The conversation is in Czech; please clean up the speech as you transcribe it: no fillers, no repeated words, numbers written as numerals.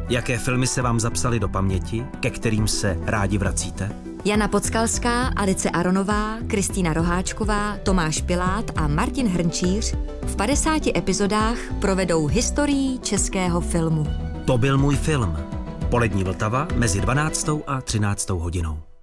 Jaké filmy se vám zapsaly do paměti, ke kterým se rádi vracíte? Jana Podskalská, Alice Aronová, Kristýna Roháčková, Tomáš Pilát a Martin Hrnčíř v 50 epizodách provedou historií českého filmu. To byl můj film. Polední Vltava mezi 12. a 13. hodinou.